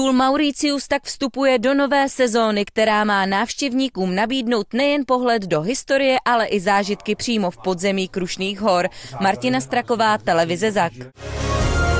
Mauritius tak vstupuje do nové sezóny, která má návštěvníkům nabídnout nejen pohled do historie, ale i zážitky přímo v podzemí Krušných hor. Martina Straková, televize ZAK.